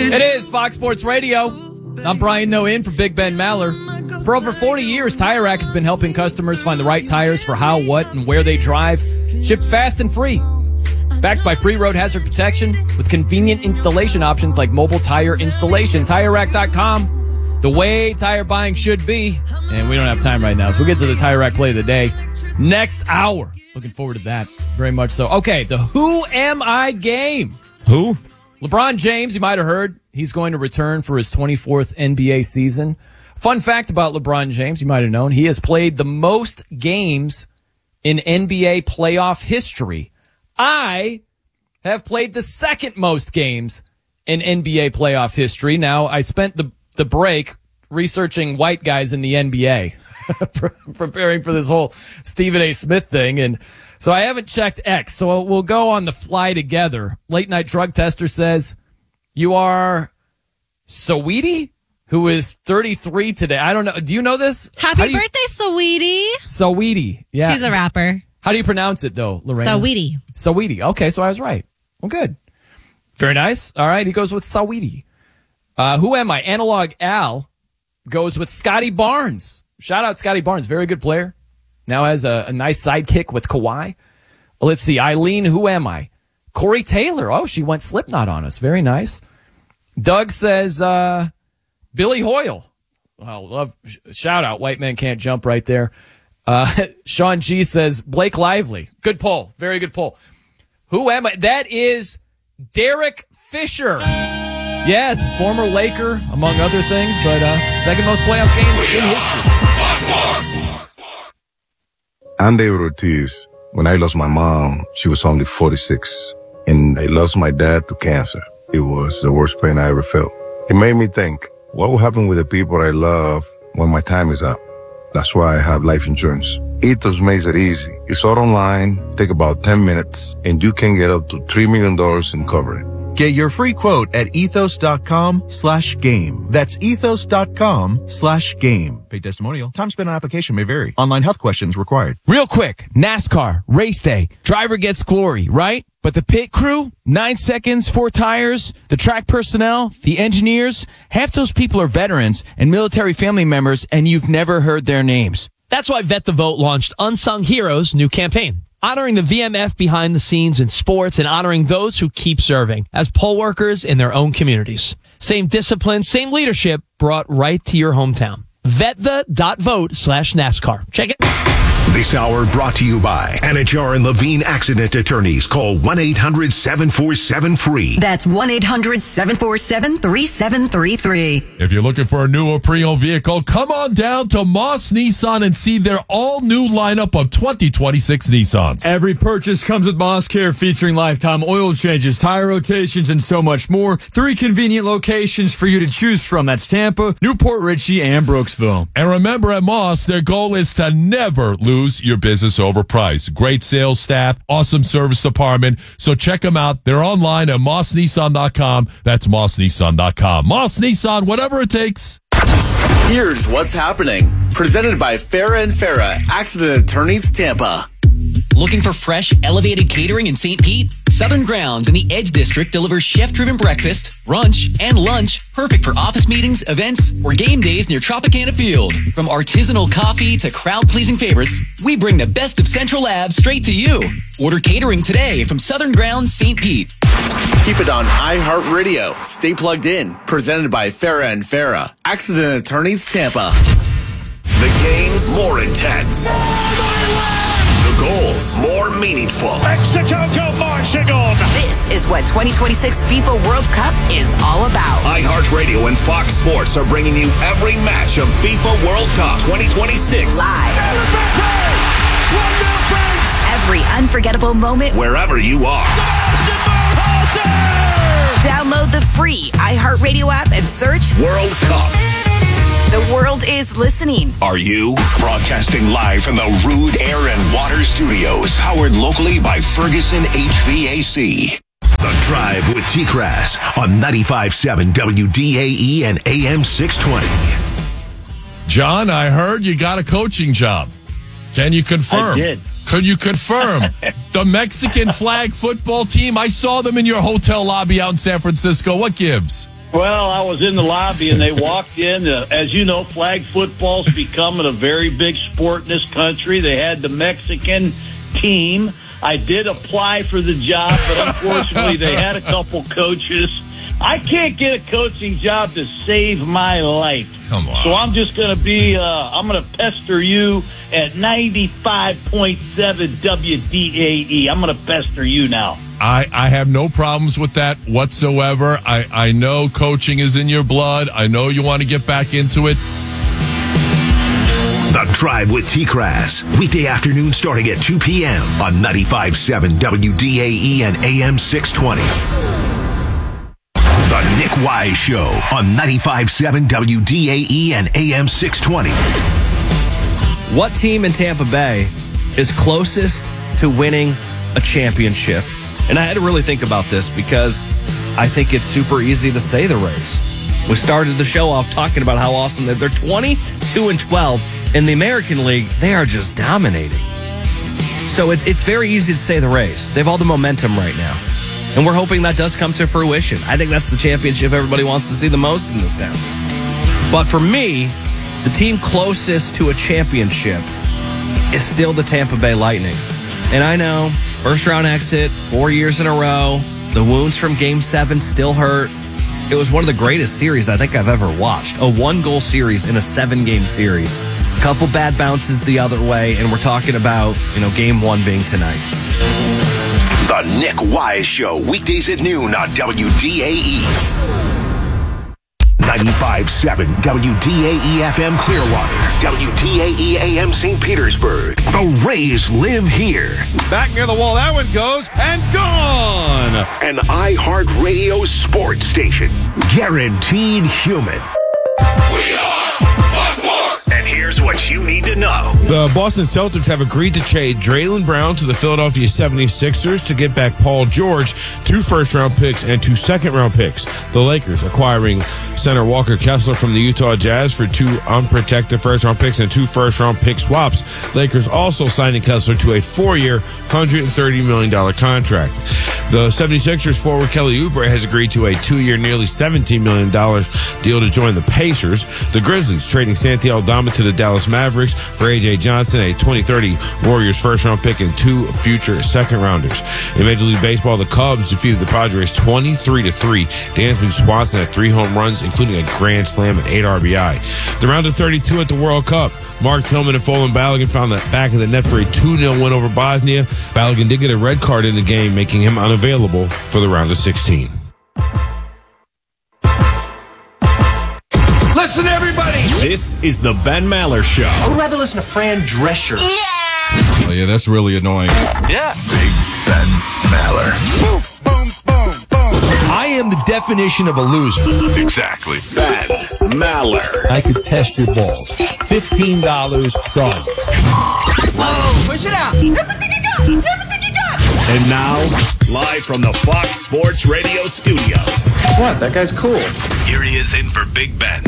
It is Fox Sports Radio. I'm Brian Noe for Big Ben Maller. For over 40 years, Tire Rack has been helping customers find the right tires for how, what, and where they drive. Shipped fast and free. Backed by free road hazard protection with convenient installation options like mobile tire installation. TireRack.com, the way tire buying should be. And we don't have time right now, so we'll get to the Tire Rack play of the day next hour. Looking forward to that very much so. Okay, the Who Am I game. Who? LeBron James, you might have heard, he's going to return for his 24th NBA season. Fun fact about LeBron James, you might have known, he has played the most games in NBA playoff history. I have played the second most games in NBA playoff history. Now, I spent the break researching white guys in the NBA, preparing for this whole Stephen A. Smith thing, and so I haven't checked X, so we'll go on the fly together. Late Night Drug Tester says, you are Saweetie, who is 33 today. I don't know. Do you know this? Happy birthday, Saweetie. Saweetie. Yeah. She's a rapper. How do you pronounce it, though, Lorena? Saweetie. Saweetie. Okay, so I was right. Well, good. Very nice. All right, he goes with Saweetie. Who am I? Analog Al goes with Scotty Barnes. Shout out Scotty Barnes. Very good player. Now has a nice sidekick with Kawhi. Let's see. Eileen, who am I? Corey Taylor. Oh, she went Slipknot on us. Very nice. Doug says Billy Hoyle. Well, shout out. White man can't jump right there. Sean G says Blake Lively. Good poll. Very good poll. Who am I? That is Derek Fisher. Yes, former Laker, among other things, but second most playoff games in history. I'm David Ortiz. When I lost my mom, she was only 46. And I lost my dad to cancer. It was the worst pain I ever felt. It made me think, what will happen with the people I love when my time is up? That's why I have life insurance. Ethos makes it easy. It's all online, take about 10 minutes, and you can get up to $3 million in coverage. Get your free quote at ethos.com/game. That's ethos.com/game. Paid testimonial. Time spent on application may vary. Online health questions required. Real quick, NASCAR, race day. Driver gets glory, right? But the pit crew, 9 seconds, 4 tires, the track personnel, the engineers, half those people are veterans and military family members, and you've never heard their names. That's why Vet the Vote launched Unsung Heroes' new campaign, honoring the VMF behind the scenes in sports and honoring those who keep serving as poll workers in their own communities. Same discipline, same leadership brought right to your hometown. VetThe.vote/NASCAR. Check it. This hour brought to you by Anajar and Levine Accident Attorneys. Call 1-800-747-FREE. That's 1-800-747-3733. If you're looking for a new or pre-owned vehicle, come on down to Moss Nissan and see their all-new lineup of 2026 Nissans. Every purchase comes with Moss Care, featuring lifetime oil changes, tire rotations, and so much more. 3 convenient locations for you to choose from. That's Tampa, Newport Richey, and Brooksville. And remember, at Moss, their goal is to never lose your business over price. Great sales staff, awesome service department. So check them out. They're online at mossnissan.com. That's mossnissan.com. Moss Nissan, whatever it takes. Here's what's happening. Presented by Farah and Farah, Accident Attorneys, Tampa. Looking for fresh, elevated catering in St. Pete? Southern Grounds in the Edge District delivers chef-driven breakfast, brunch, and lunch, perfect for office meetings, events, or game days near Tropicana Field. From artisanal coffee to crowd-pleasing favorites, we bring the best of Central Ave straight to you. Order catering today from Southern Grounds, St. Pete. Keep it on iHeartRadio. Stay plugged in. Presented by Farah and Farah, Accident Attorneys, Tampa. The game's more intense. The goals more meaningful. Mexico go marching on. This is what 2026 FIFA World Cup is all about. iHeartRadio and Fox Sports are bringing you every match of FIFA World Cup 2026. Live. Every unforgettable moment. Wherever you are. Download the free iHeartRadio app and search World Cup. The world is listening. Are you? Broadcasting live from the Rude Air and Water Studios. Powered locally by Ferguson HVAC. The Drive with T-Crass on 95.7 WDAE and AM 620. John, I heard you got a coaching job. Can you confirm? I did. Could you confirm the Mexican flag football team? I saw them in your hotel lobby out in San Francisco. What gives? Well, I was in the lobby and they walked in. As you know, flag football's becoming a very big sport in this country. They had the Mexican team. I did apply for the job, but unfortunately they had a couple coaches. I can't get a coaching job to save my life. Come on. So I'm just going to be, I'm going to pester you at 95.7 WDAE. I'm going to pester you now. I have no problems with that whatsoever. I know coaching is in your blood. I know you want to get back into it. The Drive with T-Crass. Weekday afternoon starting at 2 p.m. on 95.7 WDAE and AM 620. The Nick Wise Show on 95.7 WDAE and AM 620. What team in Tampa Bay is closest to winning a championship? And I had to really think about this because I think it's super easy to say the Rays. We started the show off talking about how awesome they're 22-12 in the American League. They are just dominating. So it's very easy to say the Rays. They have all the momentum right now. And we're hoping that does come to fruition. I think that's the championship everybody wants to see the most in this town. But for me, the team closest to a championship is still the Tampa Bay Lightning. And I know, first round exit, 4 years in a row, the wounds from Game 7 still hurt. It was one of the greatest series I think I've ever watched. A 1-goal series in a 7-game series. A couple bad bounces the other way, and we're talking about, Game 1 being tonight. The Nick Wise Show, weekdays at noon on WDAE. 95.7 WDAE FM Clearwater, WDAE AM St. Petersburg. The Rays live here. Back near the wall, that one goes, and gone! An iHeartRadio sports station. Guaranteed human. We are Buckmore! And here's what you need to know. The Boston Celtics have agreed to trade Draylen Brown to the Philadelphia 76ers to get back Paul George, 2 first-round picks and 2 second-round picks. The Lakers acquiring center Walker Kessler from the Utah Jazz for 2 unprotected first-round picks and 2 first-round pick swaps. Lakers also signing Kessler to a 4-year, $130 million contract. The 76ers forward Kelly Oubre has agreed to a 2-year, nearly $17 million deal to join the Pacers. The Grizzlies trading Santi Aldama to the Dallas Mavericks for A.J. Johnson, a 2030 Warriors first-round pick, and 2 future second-rounders. In Major League Baseball, the Cubs defeated the Padres 23-3. Dansby Swanson had 3 home runs, including a grand slam and 8 RBI. The round of 32 at the World Cup. Mark Tillman and Folin Balogun found the back of the net for a 2-0 win over Bosnia. Balogun did get a red card in the game, making him unavailable for the round of 16. Listen, everybody. This is the Ben Maller Show. I would rather listen to Fran Drescher. Oh, yeah, that's really annoying. Yeah. Big Ben Maller. Boom, boom, boom, boom. I am the definition of a loser. Exactly. Ben Maller. I could test your balls. $15 done. Whoa, push it out. Everything you got. Everything you got. And now, live from the Fox Sports Radio studios. What? That guy's cool. Here he is in for Big Ben.